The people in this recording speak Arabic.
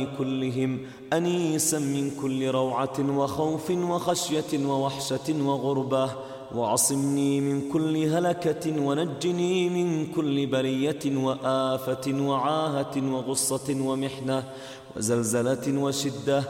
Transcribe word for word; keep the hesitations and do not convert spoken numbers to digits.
كلهم أنيسا من كل روعة وخوف وخشية ووحشة وغربة، وعصمني من كل هلكة، ونجني من كل بلية وآفة وعاهة وغصة ومحنة وزلزلة وشدة